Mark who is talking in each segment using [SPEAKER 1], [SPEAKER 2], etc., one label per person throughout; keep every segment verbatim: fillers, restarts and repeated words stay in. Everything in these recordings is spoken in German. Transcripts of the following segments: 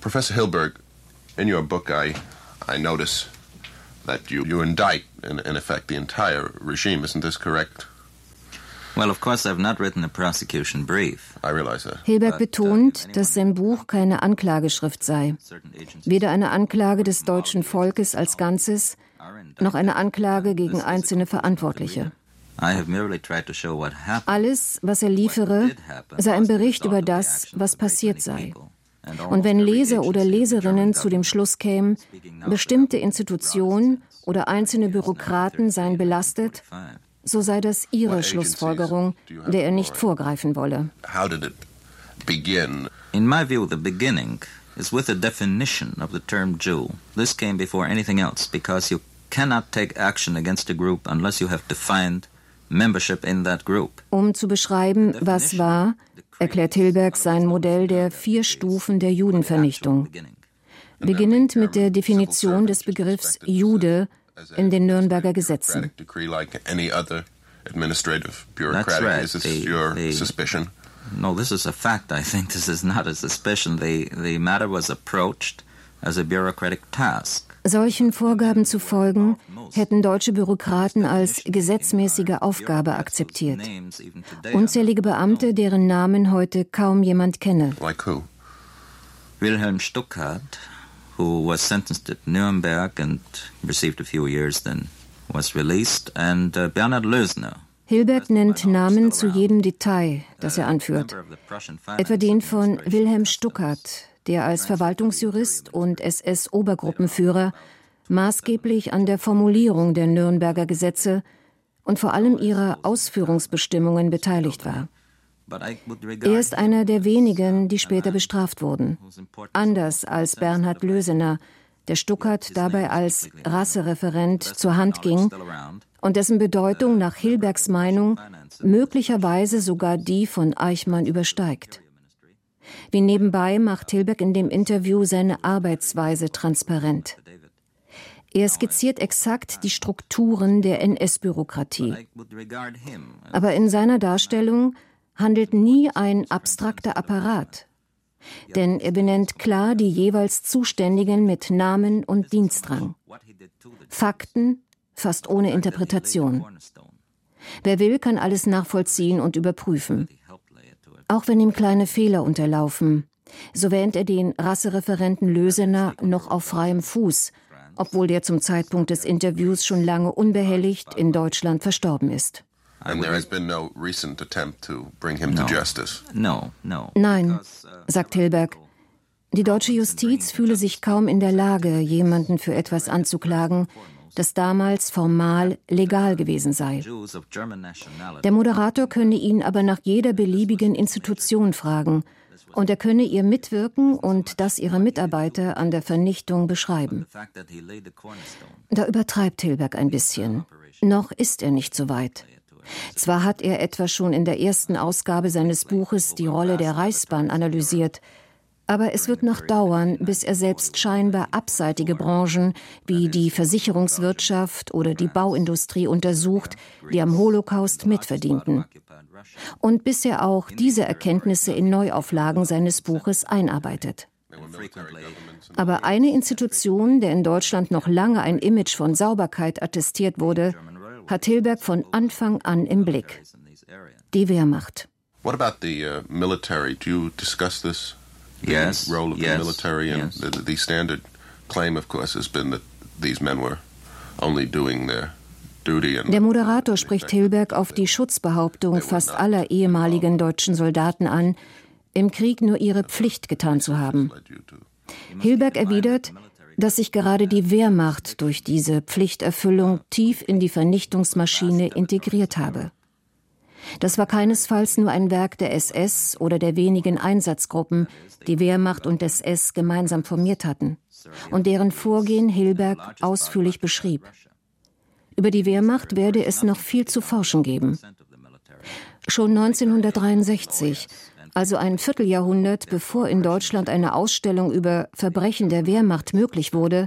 [SPEAKER 1] Professor Hilberg, in your book I, I notice that you, you indict, in, in effect, the entire regime. Isn't this correct?
[SPEAKER 2] Well, of course, I've not written a prosecution brief.
[SPEAKER 1] I realize that.
[SPEAKER 3] Hilberg betont, dass sein Buch keine Anklageschrift sei. Weder eine Anklage des deutschen Volkes als Ganzes, noch eine Anklage gegen einzelne Verantwortliche. Alles, was er liefere, sei ein Bericht über das, was passiert sei. Und wenn Leser oder Leserinnen zu dem Schluss kämen, bestimmte Institutionen oder einzelne Bürokraten seien belastet, so sei das ihre Schlussfolgerung, der er nicht vorgreifen wolle.
[SPEAKER 2] In my view, the beginning is with the definition of the term Jew. This came before anything else, because you cannot take action against a group unless you have defined membership in that group.
[SPEAKER 3] Um zu beschreiben, was war, erklärt Hilberg sein Modell der vier Stufen der Judenvernichtung. Beginnend mit der Definition des Begriffs Jude in den Nürnberger Gesetzen.
[SPEAKER 1] That's right. Is this your suspicion?
[SPEAKER 2] No, this is a fact. I think this is not a suspicion. The, the matter was approached as a bureaucratic task.
[SPEAKER 3] Solchen Vorgaben zu folgen, hätten deutsche Bürokraten als gesetzmäßige Aufgabe akzeptiert. Unzählige Beamte, deren Namen heute kaum jemand kenne.
[SPEAKER 1] Like who?
[SPEAKER 2] Wilhelm Stuckart, who was sentenced at Nuremberg and received a few years, then was released, and uh, Bernhard Lösner.
[SPEAKER 3] Hilberg nennt Namen zu jedem Detail, das er anführt. Etwa den von Wilhelm Stuckart, der als Verwaltungsjurist und S S-Obergruppenführer maßgeblich an der Formulierung der Nürnberger Gesetze und vor allem ihrer Ausführungsbestimmungen beteiligt war. Er ist einer der wenigen, die später bestraft wurden. Anders als Bernhard Lösener, der Stuckart dabei als Rassereferent zur Hand ging und dessen Bedeutung nach Hilbergs Meinung möglicherweise sogar die von Eichmann übersteigt. Wie nebenbei macht Hilberg in dem Interview seine Arbeitsweise transparent. Er skizziert exakt die Strukturen der N S-Bürokratie. Aber in seiner Darstellung handelt nie ein abstrakter Apparat. Denn er benennt klar die jeweils Zuständigen mit Namen und Dienstrang. Fakten, fast ohne Interpretation. Wer will, kann alles nachvollziehen und überprüfen. Auch wenn ihm kleine Fehler unterlaufen, so wähnt er den Rassereferenten Lösener noch auf freiem Fuß, obwohl der zum Zeitpunkt des Interviews schon lange unbehelligt in Deutschland verstorben ist.
[SPEAKER 1] And there has been no recent attempt to bring him to justice.
[SPEAKER 2] No, no.
[SPEAKER 3] Nein, sagt Hilberg. Die deutsche Justiz fühle sich kaum in der Lage, jemanden für etwas anzuklagen, das damals formal legal gewesen sei. Der Moderator könne ihn aber nach jeder beliebigen Institution fragen und er könne ihr mitwirken und das ihrer Mitarbeiter an der Vernichtung beschreiben. Da übertreibt Hilberg ein bisschen. Noch ist er nicht so weit. Zwar hat er etwa schon in der ersten Ausgabe seines Buches die Rolle der Reichsbahn analysiert, aber es wird noch dauern, bis er selbst scheinbar abseitige Branchen wie die Versicherungswirtschaft oder die Bauindustrie untersucht, die am Holocaust mitverdienten. Und bis er auch diese Erkenntnisse in Neuauflagen seines Buches einarbeitet. Aber eine Institution, der in Deutschland noch lange ein Image von Sauberkeit attestiert wurde, hat Hilberg von Anfang an im Blick. Die Wehrmacht.
[SPEAKER 1] What about the uh, military? Do you discuss this? The
[SPEAKER 2] Yes,
[SPEAKER 1] role of
[SPEAKER 2] yes,
[SPEAKER 1] the military and
[SPEAKER 2] yes.
[SPEAKER 1] the, the standard claim, of course, has been that these men were only doing their duty. And
[SPEAKER 3] Der Moderator spricht Hilberg auf die Schutzbehauptung fast aller ehemaligen deutschen Soldaten an, im Krieg nur ihre Pflicht getan zu haben. Hilberg erwidert, dass sich gerade die Wehrmacht durch diese Pflichterfüllung tief in die Vernichtungsmaschine integriert habe. Das war keinesfalls nur ein Werk der S S oder der wenigen Einsatzgruppen, die Wehrmacht und S S gemeinsam formiert hatten und deren Vorgehen Hilberg ausführlich beschrieb. Über die Wehrmacht werde es noch viel zu forschen geben. Schon neunzehnhundertdreiundsechzig, also ein Vierteljahrhundert bevor in Deutschland eine Ausstellung über Verbrechen der Wehrmacht möglich wurde,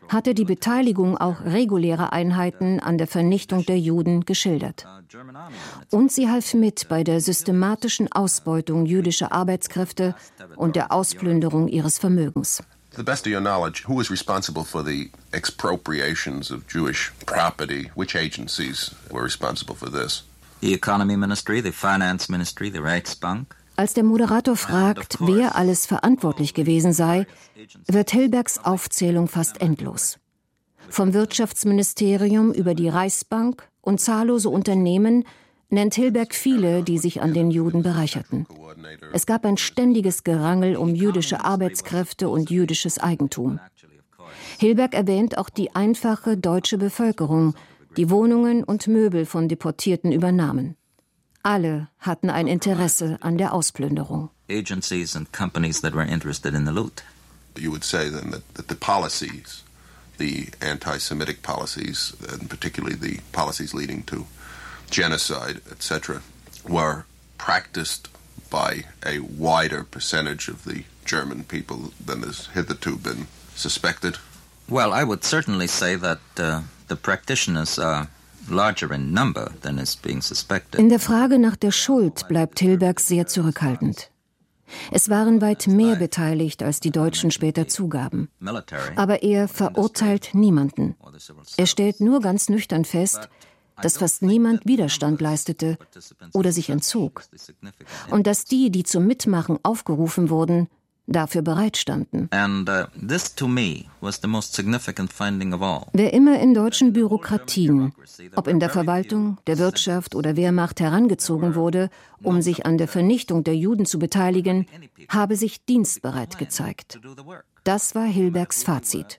[SPEAKER 3] hat er die Beteiligung auch regulärer Einheiten an der Vernichtung der Juden geschildert. Und sie half mit bei der systematischen Ausbeutung jüdischer Arbeitskräfte und der Ausplünderung ihres Vermögens.
[SPEAKER 1] To the best of your knowledge, who was responsible for the expropriations of Jewish property? Which agencies were responsible for this?
[SPEAKER 2] The Economy Ministry, the Finance Ministry, the Reichsbank.
[SPEAKER 3] Als der Moderator fragt, wer alles verantwortlich gewesen sei, wird Hilbergs Aufzählung fast endlos. Vom Wirtschaftsministerium über die Reichsbank und zahllose Unternehmen nennt Hilberg viele, die sich an den Juden bereicherten. Es gab ein ständiges Gerangel um jüdische Arbeitskräfte und jüdisches Eigentum. Hilberg erwähnt auch die einfache deutsche Bevölkerung, die Wohnungen und Möbel von Deportierten übernahmen. Alle hatten ein Interesse an der Ausplünderung.
[SPEAKER 2] Agencies and companies that were interested in the loot.
[SPEAKER 1] You would say then that, that the policies, the anti-Semitic policies, and particularly the policies leading to genocide, et cetera, were practiced by a wider percentage of the German people than has hitherto been suspected?
[SPEAKER 2] Well, I would certainly say that uh, the practitioners are larger in number than is being suspected.
[SPEAKER 3] In der Frage nach der Schuld bleibt Hilberg sehr zurückhaltend. Es waren weit mehr beteiligt, als die Deutschen später zugaben. Aber er verurteilt niemanden. Er stellt nur ganz nüchtern fest, dass fast niemand Widerstand leistete oder sich entzog. Und dass die, die zum Mitmachen aufgerufen wurden, dafür bereitstanden.
[SPEAKER 2] And, uh, this to me was the most significant finding of all.
[SPEAKER 3] Wer immer in deutschen Bürokratien, ob in der Verwaltung, der Wirtschaft oder Wehrmacht herangezogen wurde, um sich an der Vernichtung der Juden zu beteiligen, habe sich dienstbereit gezeigt. Das war Hilbergs Fazit.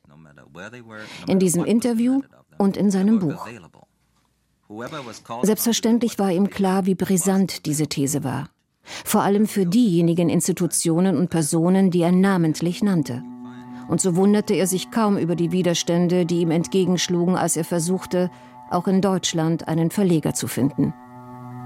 [SPEAKER 3] In diesem Interview und in seinem Buch. Selbstverständlich war ihm klar, wie brisant diese These war. Vor allem für diejenigen Institutionen und Personen, die er namentlich nannte. Und so wunderte er sich kaum über die Widerstände, die ihm entgegenschlugen, als er versuchte, auch in Deutschland einen Verleger zu finden.